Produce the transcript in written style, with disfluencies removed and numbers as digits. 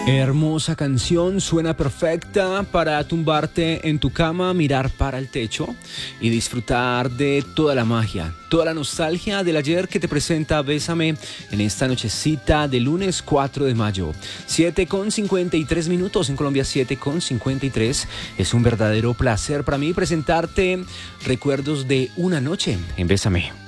Hermosa canción, suena perfecta para tumbarte en tu cama, mirar para el techo y disfrutar de toda la magia, toda la nostalgia del ayer que te presenta Bésame en esta nochecita de lunes 4 de mayo. 7:53 en Colombia, 7:53. Es un verdadero placer para mí presentarte recuerdos de una noche en Bésame.